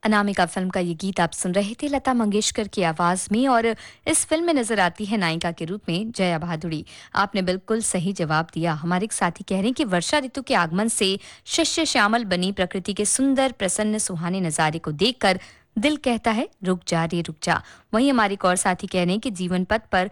Anamika film का ये गीत आप सुन रहे थे लता मंगेशकर की आवाज में और इस फिल्म में नजर आती है नायिका के रूप में जया भादुड़ी। आपने बिल्कुल सही जवाब दिया। हमारे एक साथी कह रहे हैं कि वर्षा ऋतु के आगमन से शस्य श्यामल बनी प्रकृति के सुंदर प्रसन्न सुहाने नजारे को देखकर दिल कहता है रुक जा रे रुक जा। वहीं हमारे एक और साथी कह रहे हैं कि जीवन पथ पर